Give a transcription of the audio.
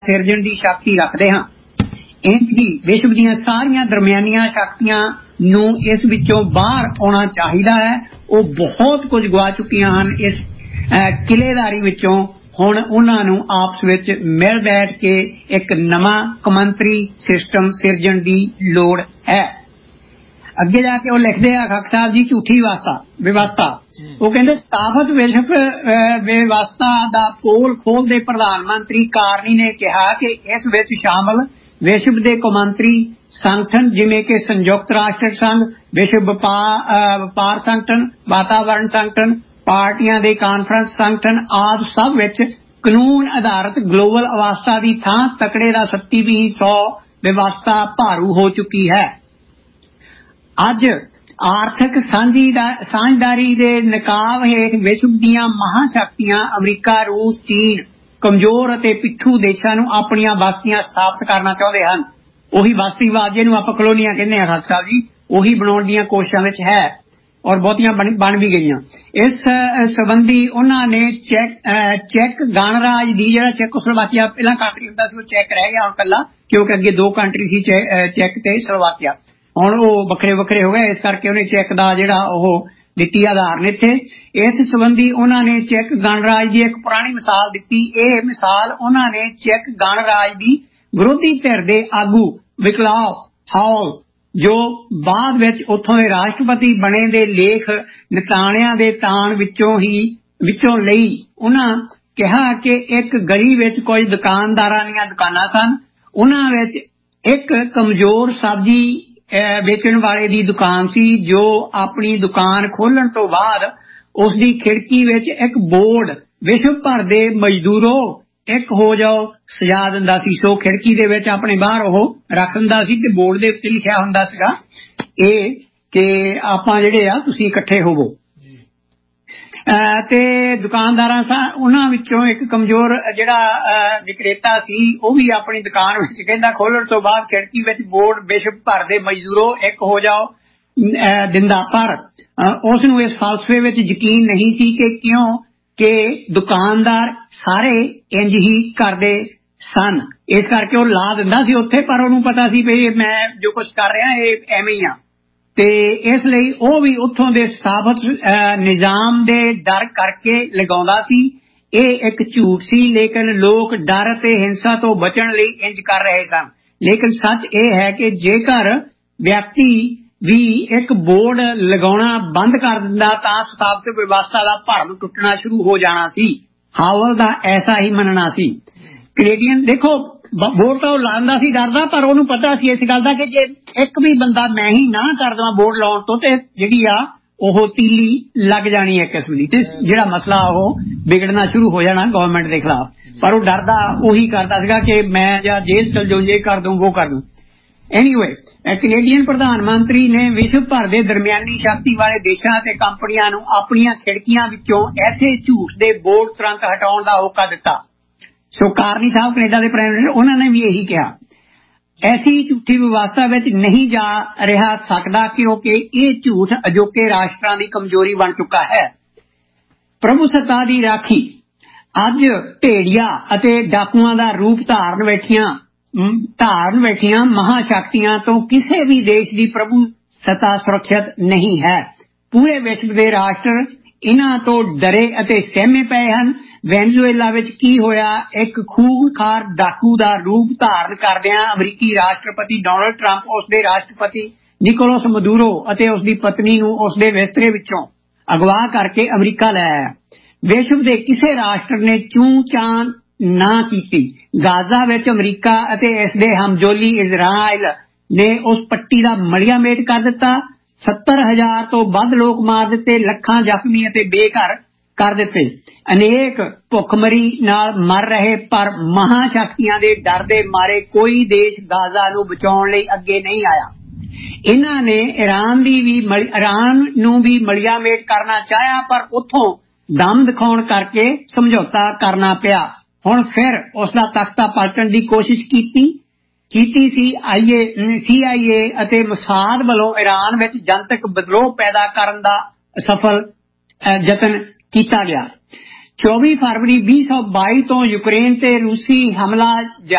ਸਿਰਜਣ ਦੀ ਸ਼ਕਤੀ ਰੱਖਦੇ ਹਾਂ। ਇੰਝ ਹੀ ਵਿਸ਼ਵ ਦੀਆਂ ਸਾਰੀਆਂ ਦਰਮਿਆਨੀਆਂ ਸ਼ਕਤੀਆਂ ਨੂੰ ਇਸ ਵਿੱਚੋਂ ਬਾਹਰ ਆਉਣਾ ਚਾਹੀਦਾ ਹੈ। ਉਹ ਬਹੁਤ ਕੁਝ ਗਵਾ ਚੁੱਕੀਆਂ ਹਨ ਇਸ ਕਿਲੇਦਾਰੀ ਵਿੱਚੋਂ। ਹੁਣ ਉਹਨਾਂ ਨੂੰ ਆਪਸ ਵਿੱਚ ਮਿਲ ਬੈਠ ਕੇ ਇੱਕ ਨਵਾਂ ਕੌਮਾਂਤਰੀ ਸਿਸਟਮ ਸਿਰਜਣ ਦੀ ਲੋੜ ਹੈ। ਅੱਗੇ ਜਾ ਕੇ ਉਹ ਲਿਖਦੇ ਆ ਖਾਕ ਸਾਹਿਬ ਜੀ, ਝੂਠੀ ਵਿਵਸਥਾ। ਉਹ ਕਹਿੰਦੇ ਸਥਾਪਤ ਵਿਸ਼ਵ ਵਿਵਸਥਾ ਦਾ ਪੋਲ ਖੋਲ੍ਹਦੇ ਪ੍ਰਧਾਨ ਮੰਤਰੀ ਕਾਰਨੀ ਨੇ ਕਿਹਾ ਕਿ ਇਸ ਵਿੱਚ ਸ਼ਾਮਲ ਵਿਸ਼ਵ ਦੇ ਕੌਮਾਂਤਰੀ ਸੰਗਠਨ ਜਿਵੇਂ ਕਿ ਸੰਯੁਕਤ ਰਾਸ਼ਟਰ ਸੰਘ, ਵਿਸ਼ਵ ਵਪਾਰ ਸੰਗਠਨ, ਵਾਤਾਵਰਣ ਸੰਗਠਨ, ਪਾਰਟੀਆਂ ਦੇ ਕਾਨਫਰੰਸ ਸੰਗਠਨ ਆਦਿ ਸਭ ਵਿੱਚ ਕਾਨੂੰਨ ਆਧਾਰਿਤ ਗਲੋਬਲ ਅਵਸਥਾ ਦੀ ਥਾਂ ਤਕੜੇ ਦਾ 3700 ਵਿਵਸਥਾ ਭਾਰੂ ਹੋ ਚੁੱਕੀ ਹੈ। ਅੱਜ ਆਰਥਿਕ ਸਾਂਝਦਾਰੀ ਦੇ ਨਕਾਬ ਹੇਠ ਵਿਸ਼ਵ ਦੀਆਂ ਮਹਾਂਸ਼ਕਤੀਆਂ ਅਮਰੀਕਾ, ਰੂਸ, ਚੀਨ ਕਮਜ਼ੋਰ ਅਤੇ ਪਿੱਛੂ ਦੇਸ਼ਾਂ ਨੂੰ ਆਪਣੀਆਂ ਬਸਤੀਆਂ ਸਥਾਪਿਤ ਕਰਨਾ ਚਾਹੁੰਦੇ ਹਨ। ਉਹੀ ਬਸਤੀਵਾਦ ਜਿਹਨੂੰ ਆਪਾਂ ਕਲੋਨੀਆਂ ਕਹਿੰਦੇ ਹਾਂ ਖਾਕ ਸਾਹਿਬ ਜੀ, ਉਹੀ ਬਣਾਉਣ ਦੀਆਂ ਕੋਸ਼ਿਸ਼ਾਂ ਵਿੱਚ ਹੈ ਔਰ ਬਹੁਤੀਆਂ ਬਣ ਵੀ ਗਈਆਂ। ਇਸ ਸੰਬੰਧੀ ਉਹਨਾਂ ਨੇ ਚੈੱਕ ਗਣਰਾਜ ਦੀ, ਜਿਹੜਾ ਚੈਕੋਸਲੋਵਾਕੀਆ ਪਹਿਲਾਂ ਕੰਟਰੀ ਹੁੰਦਾ ਸੀ ਉਹ ਚੈੱਕ ਰਹਿ ਗਿਆ ਹੁਣ ਇਕੱਲਾ, ਕਿਉਂਕਿ ਅੱਗੇ ਦੋ ਕੰਟਰੀ ਸੀ ਚੈੱਕ ਤੇ ਸਲੋਵਾਕੀਆ, ਹੁਣ ਉਹ ਵੱਖਰੇ ਵੱਖਰੇ ਹੋ ਗਏ। ਇਸ ਕਰਕੇ ਉਹਨੇ ਚੈੱਕ ਦਾ ਜਿਹੜਾ ਉਹ ਦਿੱਤੀ ਆਧਾਰਨ ਇੱਥੇ। ਇਸ ਸੰਬੰਧੀ ਉਹਨਾਂ ਨੇ ਚੈੱਕ ਗਣਰਾਜ ਦੀ ਇੱਕ ਪੁਰਾਣੀ ਮਿਸਾਲ ਦਿੱਤੀ। ਇਹ ਮਿਸਾਲ ਉਹਨਾਂ ਨੇ ਚੈੱਕ ਗਣਰਾਜ ਦੀ ਵਿਰੋਧੀ ਧਿਰ ਦੇ ਆਗੂ ਵਿਕਲਾਵ ਹਾਲ, ਜੋ ਬਾਅਦ ਵਿੱਚ ਉੱਥੋਂ ਦੇ ਰਾਸ਼ਟਰਪਤੀ ਬਣੇ ਦੇ ਲੇਖ ਨਿਤਾਣਿਆਂ ਦੇ ਤਾਣ ਵਿੱਚੋਂ ਲਈ। ਉਹਨਾਂ ਕਿਹਾ ਕਿ ਇੱਕ ਗਲੀ ਵਿੱਚ ਕੁਝ ਦੁਕਾਨਦਾਰਾਂ ਦੀਆਂ ਦੁਕਾਨਾਂ ਸਨ। ਉਹਨਾਂ ਵਿੱਚ ਇੱਕ ਕਮਜ਼ੋਰ ਸਬਜ਼ੀ ਵੇਚਣ ਵਾਲੇ ਦੀ ਦੁਕਾਨ ਸੀ, ਜੋ ਆਪਣੀ ਦੁਕਾਨ ਖੋਲ੍ਹਣ ਤੋਂ ਬਾਅਦ ਉਸ ਦੀ ਖਿੜਕੀ ਵਿੱਚ ਇੱਕ ਬੋਰਡ ਵਿਸ਼ਵ ਭਰ ਦੇ ਮਜ਼ਦੂਰੋ ਇੱਕ ਹੋ ਜਾਓ ਸਜਾ ਦਿੰਦਾ ਸੀ। ਸੋ ਖਿੜਕੀ ਦੇ ਵਿੱਚ ਆਪਣੇ ਬਾਹਰ ਉਹ ਰੱਖ ਦਿੰਦਾ ਸੀ ਤੇ ਬੋਰਡ ਦੇ ਉੱਤੇ ਲਿਖਿਆ ਹੁੰਦਾ ਸੀਗਾ ਇਹ ਕਿ ਆਪਾਂ ਜਿਹੜੇ ਆ ਤੁਸੀਂ ਇਕੱਠੇ ਹੋਵੋ। ਤੇ ਦੁਕਾਨਦਾਰਾਂ ਉਹਨਾਂ ਵਿੱਚੋਂ ਇੱਕ ਕਮਜ਼ੋਰ ਜਿਹੜਾ ਵਿਕਰੇਤਾ ਸੀ, ਉਹ ਵੀ ਆਪਣੀ ਦੁਕਾਨ ਵਿੱਚ ਕਹਿੰਦਾ ਖੋਲ੍ਹਣ ਤੋਂ ਬਾਅਦ ਖਿੜਕੀ ਵਿੱਚ ਬੋਰਡ ਵਿਸ਼ਵ ਭਰ ਦੇ ਮਜ਼ਦੂਰੋ ਇੱਕ ਹੋ ਜਾਓ ਦਿੰਦਾ। ਪਰ ਉਸ ਨੂੰ ਇਸ ਫਲਸਫੇ ਵਿੱਚ ਯਕੀਨ ਨਹੀਂ ਸੀ ਕਿ ਕਿਉਂ ਕਿ ਦੁਕਾਨਦਾਰ ਸਾਰੇ ਇੰਝ ਹੀ ਕਰਦੇ ਸਨ। ਇਸ ਕਰਕੇ ਉਹ ਲਾ ਦਿੰਦਾ ਸੀ ਉੱਥੇ, ਪਰ ਉਹਨੂੰ ਪਤਾ ਸੀ ਵੀ ਮੈਂ ਜੋ ਕੁਝ ਕਰ ਰਿਹਾ ਇਹ ਐਵੇਂ ਹੀ ਆ। ਤੇ ਇਸ ਲਈ ਉਹ ਵੀ ਉੱਥੋਂ ਦੇ ਸਥਾਪਤ ਨਿਜ਼ਾਮ ਦੇ ਡਰ ਕਰਕੇ ਲਗਾਉਂਦਾ ਸੀ। ਇਹ ਇੱਕ ਝੂਠ ਸੀ, ਲੇਕਿਨ ਲੋਕ ਡਰ ਅਤੇ ਹਿੰਸਾ ਤੋਂ ਬਚਣ ਲਈ ਇੰਝ ਕਰ ਰਹੇ ਸਨ। ਲੇਕਿਨ ਸੱਚ ਇਹ ਹੈ ਕਿ ਜੇਕਰ ਵਿਅਕਤੀ ਵੀ ਇੱਕ ਬੋਰਡ ਲਗਾਉਣਾ ਬੰਦ ਕਰ ਦਿੰਦਾ ਤਾਂ ਸਥਾਪਤ ਵਿਵਸਥਾ ਦਾ ਭਰਮ ਟੁੱਟਣਾ ਸ਼ੁਰੂ ਹੋ ਜਾਣਾ ਸੀ। ਹਾਵਲ ਦਾ ਐਸਾ ਹੀ ਮੰਨਣਾ ਸੀ। ਕੈਨੇਡੀਅਨ ਦੇਖੋ ਬੋਰਡ ਤਾਂ ਉਹ ਲਾਉਂਦਾ ਸੀ ਡਰਦਾ, ਪਰ ਉਹਨੂੰ ਪਤਾ ਸੀ ਇਸ ਗੱਲ ਦਾ ਕਿ ਜੇ ਇੱਕ ਵੀ ਬੰਦਾ ਮੈਂ ਹੀ ਨਾ ਕਰ ਦੇਵਾਂ ਬੋਰਡ ਲਾਉਣ ਤੋਂ ਤੇ ਜਿਹੜੀ ਆ ਉਹ ਤੀਲੀ ਲੱਗ ਜਾਣੀ ਹੈ ਕਿਸਮ ਦੀ, ਤੇ ਜਿਹੜਾ ਮਸਲਾ ਉਹ ਵਿਗੜਨਾ ਸ਼ੁਰੂ ਹੋ ਜਾਣਾ ਗਵਰਨਮੈਂਟ ਦੇ ਖਿਲਾਫ। ਪਰ ਉਹ ਡਰਦਾ ਉਹੀ ਕਰਦਾ ਸੀਗਾ ਕਿ ਮੈਂ ਜਾਂ ਜੇਲ੍ਹ ਚਲ ਜਾਊਂ, ਇਹ ਕਰ ਦੂੰ ਉਹ ਕਰ ਦੂੰ। ਐਨੀਵੇ ਕੈਨੇਡੀਅਨ ਪ੍ਰਧਾਨ ਮੰਤਰੀ ਨੇ ਵਿਸ਼ਵ ਭਰ ਦੇ ਦਰਮਿਆਨੀ ਸ਼ਕਤੀ ਵਾਲੇ ਦੇਸ਼ਾਂ ਅਤੇ ਕੰਪਨੀਆਂ ਨੂੰ ਆਪਣੀਆਂ ਖਿੜਕੀਆਂ ਵਿੱਚੋਂ ਐਸੇ ਝੂਠ ਦੇ ਬੋਰਡ ਤੁਰੰਤ ਹਟਾਉਣ ਦਾ ਹੋਕਾ ਦਿੱਤਾ। ਸੋ ਕਾਰਨੀ ਸਾਹਿਬ ਕੈਨੇਡਾ ਦੇ ਪ੍ਰਾਈਮ ਮਿਨਿਸਟਰ, ਉਹਨਾਂ ਨੇ ਵੀ ਇਹੀ ਕਿਹਾ ਐਸੀ ਝੂਠੀ ਵਿਵਸਥਾ ਵਿੱਚ ਨਹੀਂ ਜਾ ਰਿਹਾ ਸਕਦਾ ਕਿਉਂਕਿ ਇਹ ਝੂਠ ਅਜੋਕੇ ਰਾਸ਼ਟਰਾਂ ਦੀ ਕਮਜ਼ੋਰੀ ਬਣ ਚੁੱਕਾ ਹੈ। ਪ੍ਰਭੂ ਸੱਤਾ ਦੀ ਰਾਖੀ ਅੱਜ ਭੇੜੀਆ ਅਤੇ ਡਾਕੂਆਂ ਦਾ ਰੂਪ ਧਾਰਨ ਬੈਠੀਆਂ ਮਹਾਸ਼ਕਤੀਆਂ ਤੋਂ ਕਿਸੇ ਵੀ ਦੇਸ਼ ਦੀ ਪ੍ਰਭੂ ਸੱਤਾ ਸੁਰੱਖਿਅਤ ਨਹੀਂ ਹੈ। ਪੂਰੇ ਵਿਸ਼ਵ ਦੇ ਰਾਸ਼ਟਰ ਇਹਨਾਂ ਤੋਂ ਡਰੇ ਅਤੇ ਸਹਿਮੇ ਪਏ ਹਨ। ਵੈਨਜ਼ੂਏਲਾ ਵਿੱਚ ਕੀ ਹੋਇਆ? ਇੱਕ ਖੂਨਖਾਰ ਡਾਕੂ ਦਾ ਰੂਪ ਧਾਰਨ ਕਰਦਿਆਂ ਅਮਰੀਕੀ ਰਾਸ਼ਟਰਪਤੀ ਡੋਨਲਡ ਟਰੰਪ ਉਸਦੇ ਰਾਸ਼ਟਰਪਤੀ ਨਿਕੋਲਸ ਮਦੂਰੋ ਅਤੇ ਉਸਦੀ ਪਤਨੀ ਨੂੰ ਉਸਦੇ ਬਿਸਤਰੇ ਵਿੱਚੋਂ ਅਗਵਾ ਕਰਕੇ ਅਮਰੀਕਾ ਲੈ ਆਇਆ। ਵਿਸ਼ਵ ਦੇ ਕਿਸੇ ਰਾਸ਼ਟਰ ਨੇ ਚੂੰ ਚਾਂ ਨਾ ਕੀਤੀ। ਗਾਜ਼ਾ ਵਿੱਚ ਅਮਰੀਕਾ ਅਤੇ ਇਸ ਦੇ ਹਮਜੋਲੀ ਇਜ਼ਰਾਈਲ ਨੇ ਉਸ ਪੱਟੀ ਦਾ ਮਲੀਆ ਮੇਟ ਕਰ ਦਿੱਤਾ। 70,000 ਤੋਂ ਵੱਧ ਲੋਕ ਮਾਰ ਦਿੱਤੇ, ਲੱਖਾਂ ਜ਼ਖਮੀ ਅਤੇ ਬੇਘਰ ਕਰ ਦਿੱਤੇ। ਅਨੇਕ ਭੁੱਖਮਰੀ ਨਾਲ ਮਰ ਰਹੇ, ਪਰ ਮਹਾਸ਼ਕਤੀਆਂ ਦੇ ਡਰ ਦੇ ਮਾਰੇ ਕੋਈ ਦੇਸ਼ ਗਾਜ਼ਾ ਨੂੰ ਬਚਾਉਣ ਲਈ ਅੱਗੇ ਨਹੀਂ ਆਇਆ। ਇਹਨਾਂ ਨੇ ਇਰਾਨ ਨੂੰ ਵੀ ਮਲੀਆ ਮੇਟ ਕਰਨਾ ਚਾਹਿਆ, ਪਰ ਉੱਥੋਂ ਦਮ ਦਿਖਾਉਣ ਕਰਕੇ ਸਮਝੌਤਾ ਕਰਨਾ ਪਿਆ। ਹੁਣ ਫਿਰ ਉਸ ਦਾ ਤਖਤਾ ਪਲਟਣ ਦੀ ਕੋਸ਼ਿਸ਼ ਕੀਤੀ ਸੀ। CIA ਅਤੇ ਮੁਸਾਦ ਵੱਲੋਂ ਇਰਾਨ ਵਿੱਚ ਜਨਤਕ ਵਿਦਰੋਹ ਪੈਦਾ ਕਰਨ ਦਾ ਸਫਲ ਯਤਨ ਕੀਤਾ ਗਿਆ। 24 ਫਰਵਰੀ 2022 ਤੋਂ ਯੂਕਰੇਨ ਤੇ ਰੂਸੀ ਹਮਲਾ